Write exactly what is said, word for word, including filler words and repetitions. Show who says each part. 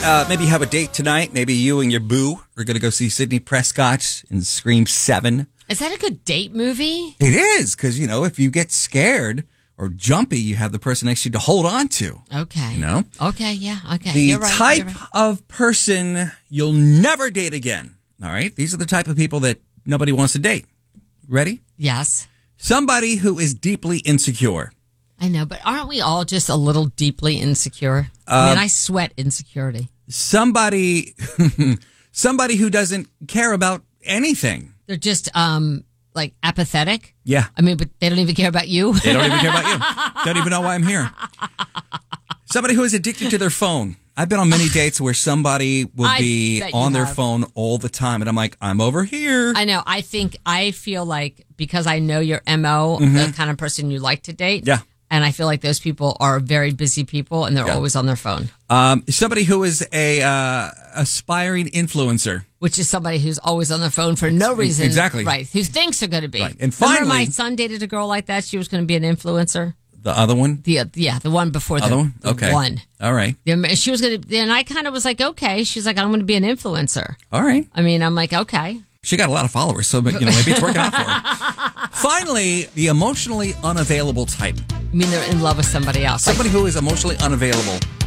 Speaker 1: uh, maybe you have a date tonight. Maybe you and your boo are going to go see Sidney Prescott in Scream seven.
Speaker 2: Is that a good date movie?
Speaker 1: It is, because, you know, if you get scared or jumpy, you have the person next to you to hold on to.
Speaker 2: Okay.
Speaker 1: You know?
Speaker 2: Okay, yeah, okay.
Speaker 1: The
Speaker 2: You're right,
Speaker 1: type
Speaker 2: you're right.
Speaker 1: of person you'll never date again. All right? These are the type of people that nobody wants to date. Ready?
Speaker 2: Yes.
Speaker 1: Somebody who is deeply insecure.
Speaker 2: I know, but aren't we all just a little deeply insecure? I
Speaker 1: Uh,
Speaker 2: mean, I sweat insecurity.
Speaker 1: Somebody, somebody who doesn't care about anything.
Speaker 2: They're just um like apathetic.
Speaker 1: Yeah.
Speaker 2: I mean, but they don't even care about you.
Speaker 1: They don't even care about you. Don't even know why I'm here. Somebody who is addicted to their phone. I've been on many dates where somebody will
Speaker 2: I
Speaker 1: be
Speaker 2: bet you
Speaker 1: on their
Speaker 2: have.
Speaker 1: phone all the time. And I'm like, I'm over here.
Speaker 2: I know. I think I feel like because I know your M O, the kind of person you like to date.
Speaker 1: Mm-hmm. Yeah.
Speaker 2: And I feel like those people are very busy people and they're
Speaker 1: Yeah.
Speaker 2: always on their phone.
Speaker 1: Um, somebody who is a uh, aspiring influencer.
Speaker 2: Which is somebody who's always on their phone for no reason.
Speaker 1: Exactly.
Speaker 2: Right. Who thinks they're going to be.
Speaker 1: Right. And
Speaker 2: Remember
Speaker 1: finally-
Speaker 2: my son dated a girl like that? She was going to be an influencer.
Speaker 1: The other one?
Speaker 2: The uh, Yeah, the one before the
Speaker 1: Other one?
Speaker 2: the
Speaker 1: Okay.
Speaker 2: one.
Speaker 1: All right.
Speaker 2: The- She was going to, and I kind of was like, okay. She's like, I'm going to be an influencer.
Speaker 1: All right.
Speaker 2: I mean, I'm like, okay.
Speaker 1: She got a lot of followers, so you know maybe it's working out for her. Finally, the emotionally unavailable type.
Speaker 2: I mean, they're in love with somebody else. Like,
Speaker 1: Somebody who is emotionally unavailable.